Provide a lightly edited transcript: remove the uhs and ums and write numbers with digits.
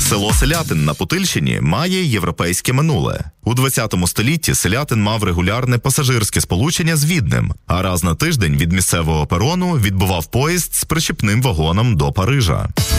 Село Селятин на Путильщині має європейське минуле. У 20 столітті Селятин мав регулярне пасажирське сполучення з Віднем, а раз на тиждень від місцевого перону відбував поїзд з причіпним вагоном до Парижа.